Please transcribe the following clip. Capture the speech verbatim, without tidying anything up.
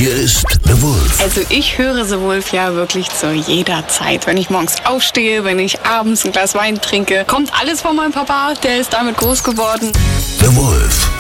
Hier ist The Wolf. Also ich höre The Wolf ja wirklich zu jeder Zeit. Wenn ich morgens aufstehe, wenn ich abends ein Glas Wein trinke, kommt alles von meinem Papa. Der ist damit groß geworden. The Wolf.